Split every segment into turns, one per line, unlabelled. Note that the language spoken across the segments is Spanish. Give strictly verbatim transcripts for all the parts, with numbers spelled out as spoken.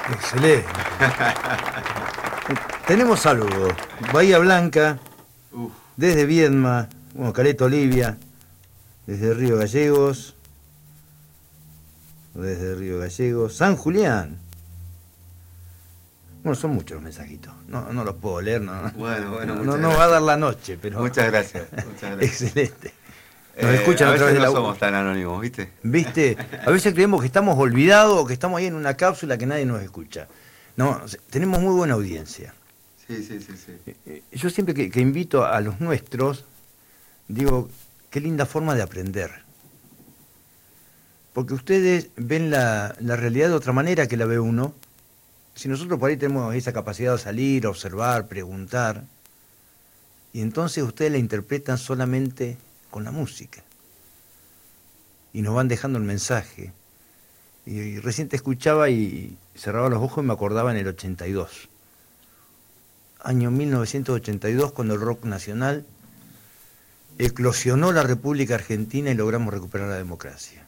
Excelente. Tenemos saludos. Bahía Blanca,
Uf.
desde Viedma, bueno, Caleta Olivia, desde Río Gallegos, desde Río Gallegos, San Julián. Bueno, son muchos los mensajitos. No, no los puedo leer, no.
Bueno, bueno,
no,
muchas
no va a dar la noche, pero.
Muchas gracias. Muchas gracias.
Excelente. Nos
Eh,
escuchan
a
a través
veces
de
no
la
somos tan anónimos, ¿viste?
¿Viste? A veces creemos que estamos olvidados o que estamos ahí en una cápsula que nadie nos escucha. No, tenemos muy buena audiencia.
Sí, sí, sí, sí.
Yo siempre que, que invito a los nuestros, digo, qué linda forma de aprender. Porque ustedes ven la, la realidad de otra manera que la ve uno. Si nosotros por ahí tenemos esa capacidad de salir, observar, preguntar, y entonces ustedes la interpretan solamente con la música. Y nos van dejando el mensaje. Y, y recién te escuchaba y cerraba los ojos y me acordaba en el ochenta y dos. Año mil novecientos ochenta y dos, cuando el rock nacional eclosionó la República Argentina y logramos recuperar la democracia.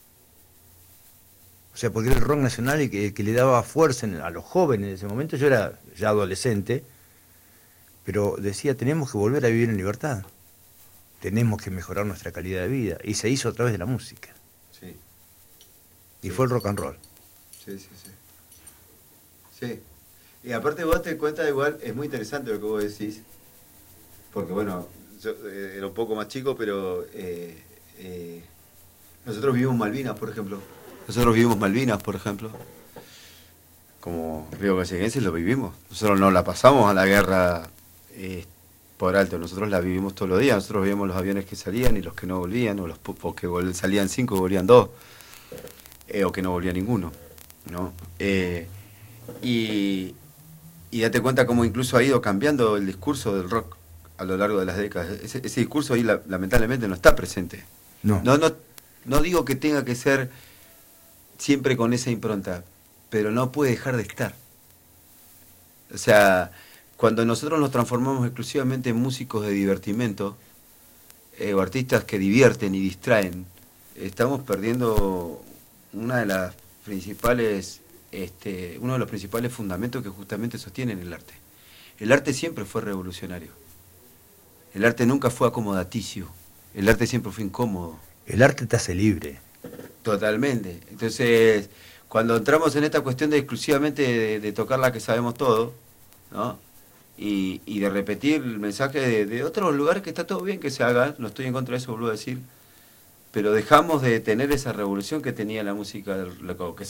O sea, porque era el rock nacional y que, que le daba fuerza a los jóvenes en ese momento. Yo era ya adolescente, pero decía, tenemos que volver a vivir en libertad. Tenemos que mejorar nuestra calidad de vida. Y se hizo a través de la música.
Sí.
Y
Sí.
fue el rock and roll.
Sí, sí, sí. Sí. Y aparte vos te cuenta igual, es muy interesante lo que vos decís, porque bueno, yo eh, era un poco más chico, pero eh, eh, nosotros vivimos Malvinas, por ejemplo. Nosotros vivimos Malvinas, por ejemplo. Como río galleguenses lo vivimos. Nosotros no la pasamos a la guerra eh, por alto, nosotros la vivimos todos los días. Nosotros veíamos los aviones que salían y los que no volvían, o los o que vol salían cinco y volvían dos, eh, o que no volvía ninguno, ¿no? Eh, y, y date cuenta cómo incluso ha ido cambiando el discurso del rock a lo largo de las décadas. Ese, ese discurso ahí la, lamentablemente no está presente.
No.
No, no, no digo que tenga que ser siempre con esa impronta, pero no puede dejar de estar. O sea, cuando nosotros nos transformamos exclusivamente en músicos de divertimento, eh, o artistas que divierten y distraen, estamos perdiendo una de las principales, este, uno de los principales fundamentos que justamente sostienen el arte. El arte siempre fue revolucionario. El arte nunca fue acomodaticio. El arte siempre fue incómodo.
El arte te hace libre.
Totalmente. Entonces, cuando entramos en esta cuestión de exclusivamente de, de tocar la que sabemos todo, ¿no? Y, y de repetir el mensaje de, de otros lugares que está todo bien que se haga, no estoy en contra de eso, vuelvo a decir, pero dejamos de tener esa revolución que tenía la música, que